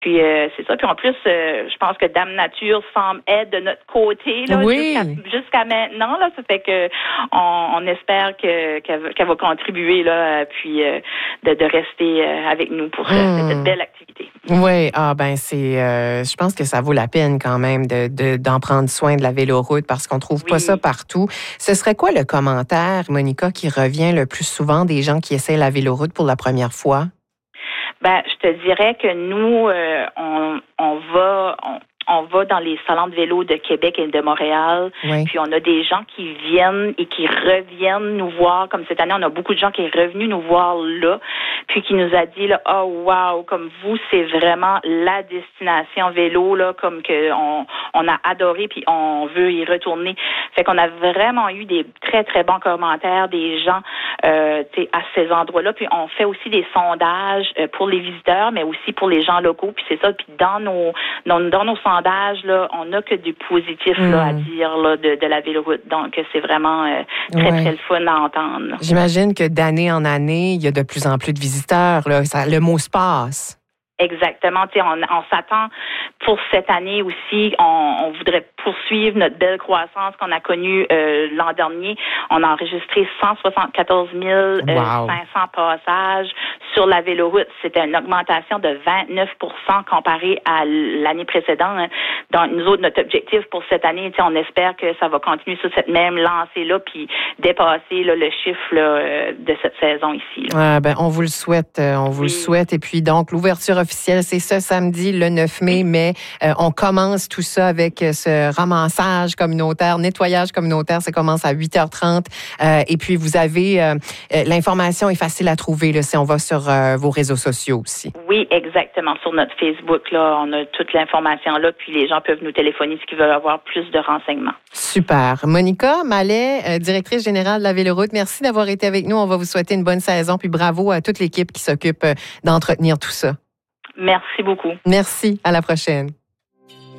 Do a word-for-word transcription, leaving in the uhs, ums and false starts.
Puis euh, c'est ça. Puis en plus, euh, je pense que Dame Nature semble être de notre côté là, oui. jusqu'à, jusqu'à maintenant. Là, ça fait que on, on espère que qu'elle, qu'elle va contribuer là, puis euh, de, de rester euh, avec nous pour mmh. cette belle activité. Oui, ah ben c'est, euh, je pense que ça vaut la peine quand même de, de d'en prendre soin de la véloroute parce qu'on trouve oui. pas ça partout. Ce serait quoi le commentaire, Monica, qui revient le plus souvent des gens qui essaient la véloroute pour la première fois? Ben, je te dirais que nous, euh, on, on va, on, on va dans les salons de vélo de Québec et de Montréal, oui. puis on a des gens qui viennent et qui reviennent nous voir. Comme cette année, on a beaucoup de gens qui sont revenus nous voir là, puis qui nous a dit là, oh wow, comme vous, c'est vraiment la destination vélo là, comme que on, on a adoré, puis on veut y retourner. Fait qu'on a vraiment eu des très très bons commentaires des gens, euh, tu sais, à ces endroits-là. Puis on fait aussi des sondages euh, pour les visiteurs, mais aussi pour les gens locaux. Puis c'est ça. Puis dans nos dans, dans nos sondages là, on n'a que du positif mmh. là, à dire là, de, de la véloroute. Donc c'est vraiment euh, très ouais. très le fun à entendre. Là. J'imagine que d'année en année, il y a de plus en plus de visiteurs. Là. Ça, le mot se passe. Exactement. Tu sais, on, on s'attend pour cette année aussi. On, on voudrait poursuivre notre belle croissance qu'on a connue euh, l'an dernier. On a enregistré cent soixante-quatorze mille cinq cents passages sur la véloroute. C'était une augmentation de vingt-neuf pour cent comparé à l'année précédente. Donc, nous autres, notre objectif pour cette année, tu sais, on espère que ça va continuer sur cette même lancée-là puis dépasser là, le chiffre là, de cette saison ici. Là. Ah, ben, on vous le souhaite. On vous oui. le souhaite. Et puis, donc, l'ouverture officielle, c'est ce samedi, le neuf mai, mais euh, on commence tout ça avec ce ramassage communautaire, nettoyage communautaire. Ça commence à huit heures trente. Euh, et puis, vous avez... Euh, l'information est facile à trouver là, si on va sur euh, vos réseaux sociaux aussi. Oui, exactement. Sur notre Facebook, là, on a toute l'information là, puis les gens peuvent nous téléphoner s'ils veulent avoir plus de renseignements. Super. Monica Mallet, euh, directrice générale de la Véloroute, merci d'avoir été avec nous. On va vous souhaiter une bonne saison, puis bravo à toute l'équipe qui s'occupe euh, d'entretenir tout ça. Merci beaucoup. Merci. À la prochaine.